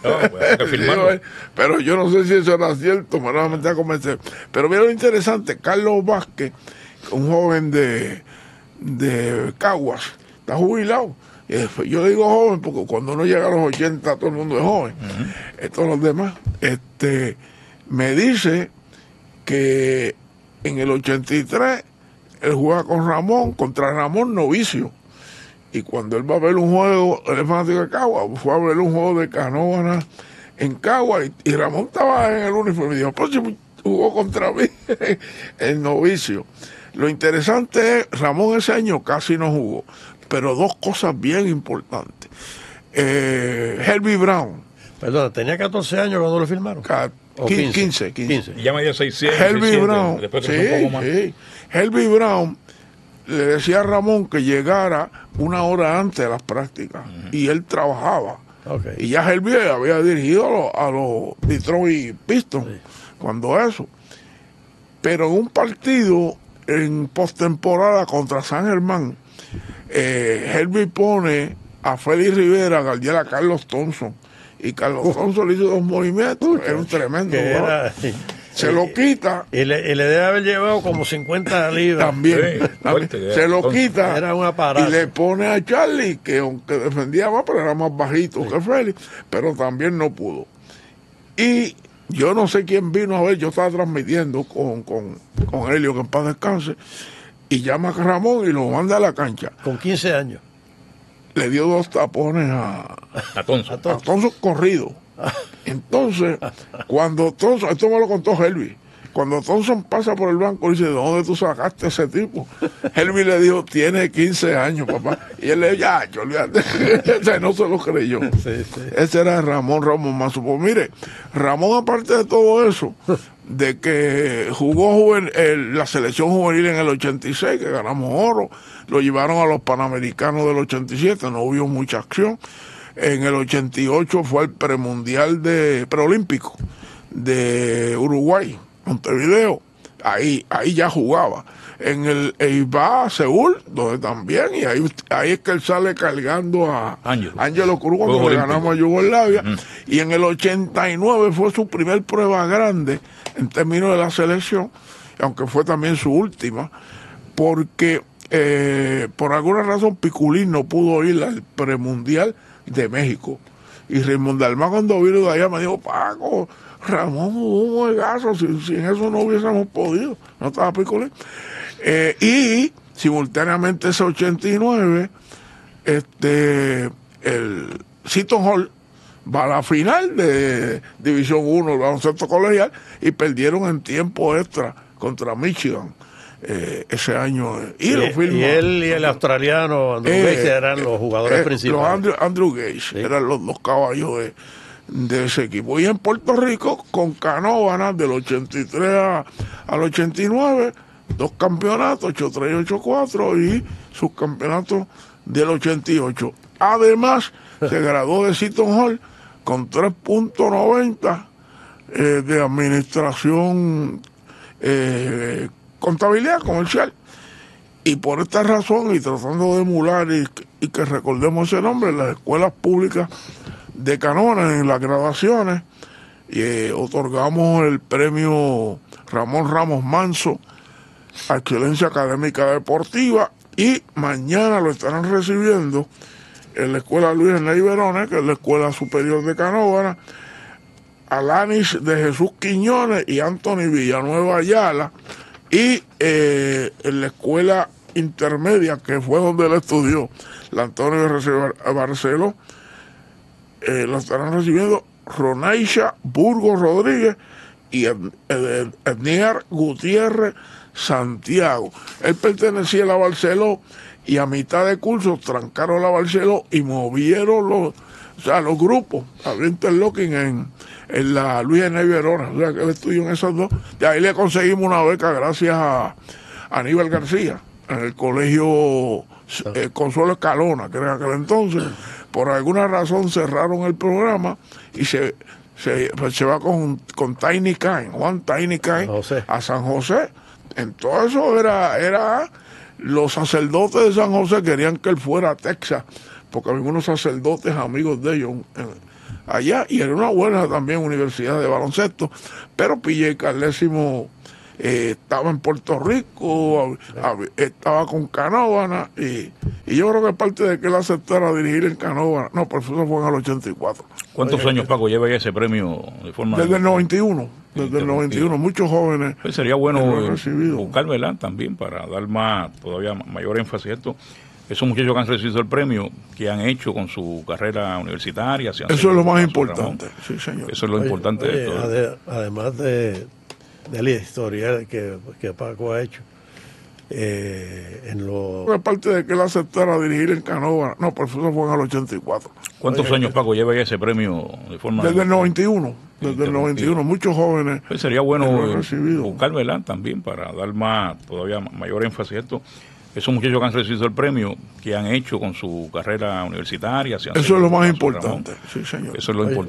Pero yo no sé si eso era cierto, me lo metí a convencer. Pero mira lo interesante, Carlos Vázquez, un joven de Caguas, está jubilado. Yo digo joven porque cuando uno llega a los 80 todo el mundo es joven. Todos los demás. Me dice que en el 83 él juega con Ramón, contra Ramón Novicio. Y cuando él va a ver un juego, él es fanático de Cagua, fue a ver un juego de Canóvanas en Cagua y Ramón estaba en el uniforme y dijo, pues si jugó contra mí el Novicio. Lo interesante es, Ramón ese año casi no jugó, pero dos cosas bien importantes. Herbie Brown. Perdona, tenía 14 años cuando lo firmaron. 15. Y ya me dio 600. Herbie Brown. Después Sí. Herbie Brown le decía a Ramón que llegara una hora antes de las prácticas y él trabajaba. Y ya Herbie había dirigido a los Detroit Pistons cuando eso. Pero en un partido en postemporada contra San Germán, Herbie pone a Félix Rivera a guardiar a Carlos Thompson. Y Carlos Thompson le hizo dos movimientos, era un tremendo jugador. Se lo quita. Y le debe haber llevado como 50 libras. También. Se lo quita. Era un aparato. Y le pone a Charlie, que aunque defendía más, pero era más bajito que Félix, pero también no pudo. Y yo no sé quién vino a ver, yo estaba transmitiendo con Helio, que en paz descanse, y llama a Ramón y lo manda a la cancha. Con 15 años. Le dio dos tapones a Thompson corrido. Entonces, cuando Thompson, esto me lo contó Herbie, cuando Thompson pasa por el banco, dice, ¿de dónde tú sacaste ese tipo? Herbie le dijo, tiene 15 años, papá. Y él le dijo, ya, yo olvídate. O sea, no se lo creyó. Ese era Ramón Manso. Pues mire, Ramón, aparte de todo eso, de que jugó la selección juvenil en el 86, que ganamos oro, lo llevaron a los Panamericanos del 87, no hubo mucha acción. En el 88 fue el preolímpico de Uruguay, Montevideo. Ahí ya jugaba. En el EIBA Seúl, donde también, y ahí es que él sale cargando a Ángelo Cruz cuando le ganamos a Yugoslavia. Y en el 89 fue su primer prueba grande en términos de la selección, aunque fue también su última, porque por alguna razón Piculín no pudo ir al premundial de México. Y Raymond Dalmán, cuando vino de allá, me dijo, Paco, Ramón jugó un juegazo, sin eso no hubiésemos podido, no estaba Piculín. Y simultáneamente ese 89, el Seton Hall va a la final de División 1 del baloncesto colegial y perdieron en tiempo extra contra Michigan ese año. Y él y el australiano Andrew Gage eran los jugadores principales. Andrew Gage eran los dos caballos de ese equipo. Y en Puerto Rico, con Canóvanas del 83 al 89, dos campeonatos, 8-3 y 8-4, y subcampeonatos del 88. Además, se graduó de Seton Hall con 3.90 de administración, contabilidad comercial. Y por esta razón, y tratando de emular y que recordemos ese nombre, las escuelas públicas de Canóvanas, en las graduaciones, otorgamos el premio Ramón Ramos Manso a excelencia académica deportiva, y mañana lo estarán recibiendo en la escuela Luis Ney Verones, que es la escuela superior de Canóvanas, Alanis de Jesús Quiñones y Anthony Villanueva Ayala, y en la escuela intermedia, que fue donde él estudió, la Antonio Barceló, lo estarán recibiendo Ronaisha Burgos Rodríguez y Ednier Gutiérrez Santiago. Él pertenecía a la Barceló y a mitad de curso trancaron la Barceló y movieron los grupos. Había interlocking en la Luis Eney Verona, o sea que él estudió en esos dos. De ahí le conseguimos una beca gracias a Aníbal García en el colegio Consuelo Escalona, que era en aquel entonces. Por alguna razón cerraron el programa y se va con Tiny Cain, Juan Tiny Cain, a San José. Entonces eso era los sacerdotes de San José querían que él fuera a Texas, porque había unos sacerdotes amigos de ellos allá, y era una buena también universidad de baloncesto, pero P.J. Carlesimo estaba en Puerto Rico, estaba con Canóvana, y yo creo que parte de que él aceptara dirigir en Canóvana, no, pero eso fue en el 84. ¿Cuántos años, Paco, lleva ese premio de forma? Desde el 91, muchos jóvenes. Pues sería bueno buscar, ¿verdad? También para dar todavía mayor énfasis a esto. Esos muchachos que han recibido el premio, que han hecho con su carrera universitaria. Eso es lo más importante, sí, señor. Eso es lo importante de todo. Además de la historia que Paco ha hecho. Aparte de que él aceptara dirigir en Canóvana, no, pero eso fue en el 84. ¿Cuántos años, Paco, lleva ese premio de forma? Desde el 91, muchos jóvenes. Pues sería bueno buscar, ¿verdad? También para dar todavía mayor énfasis a esto. Esos muchachos que han recibido el premio, que han hecho con su carrera universitaria. Eso es lo más importante, sí, señor. Eso es lo importante.